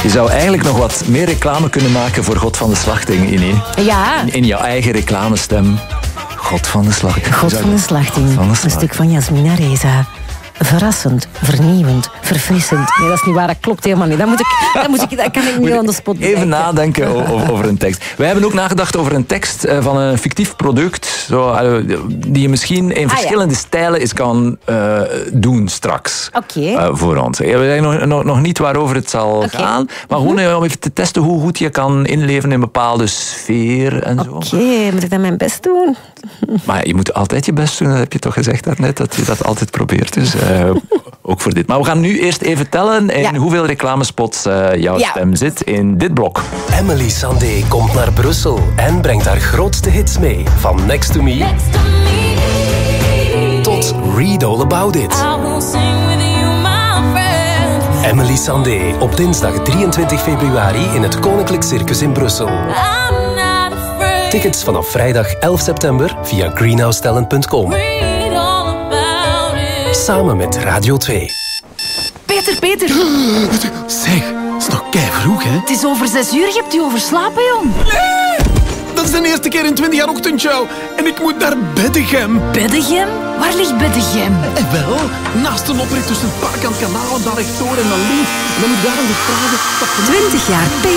Je zou eigenlijk nog wat meer reclame kunnen maken voor God van de Slachting, Iné. Ja. In jouw eigen reclamestem. God van de Slachting. God van de Slachting. Een stuk van Jasmina Reza. Verrassend, vernieuwend, verfrissend. Nee, dat is niet waar, dat klopt helemaal niet. Dat kan ik niet aan de spot bedenken. Even nadenken over een tekst. Wij hebben ook nagedacht over een tekst van een fictief product, die je misschien in verschillende stijlen eens kan doen straks. Voor ons. We weten nog niet waarover het zal gaan, maar gewoon om even te testen hoe goed je kan inleven in een bepaalde sfeer en zo. Oké, moet ik dan mijn best doen? Maar je moet altijd je best doen, dat heb je toch gezegd daarnet, dat je dat altijd probeert. Dus ook voor dit. Maar we gaan nu eerst even tellen in hoeveel reclamespots jouw stem zit in dit blok. Emily Sandé komt naar Brussel en brengt haar grootste hits mee. Van Next to Me tot Read All About It. Emily Sandé op dinsdag 23 februari in het Koninklijk Circus in Brussel. Tickets vanaf vrijdag 11 september via greenhousetalent.com. Samen met Radio 2. Peter. Zeg, het is nog keivroeg, hè? Het is over 6 uur, je hebt je overslapen, jong. Nee! Dat is de eerste keer in 20 jaar ochtendshow. En ik moet naar Beddegem. Beddegem? Waar ligt Beddegem? Wel, naast een oprit tussen het park en het kanaal, daar rechtdoor en dan links. Dan moet ik daar aan de vragen... 20 jaar